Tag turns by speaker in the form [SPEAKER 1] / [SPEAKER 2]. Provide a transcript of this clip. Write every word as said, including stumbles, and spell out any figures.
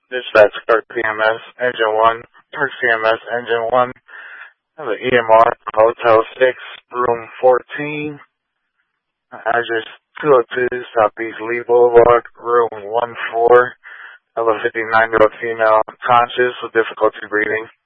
[SPEAKER 1] Dispatch Clark P M S, Engine one, Clark P M S, Engine one, I have an E M R, Hotel six, Room fourteen, address two oh two Southeast Lee Boulevard, Room one four, I have a fifty-nine-year-old female, conscious with difficulty breathing.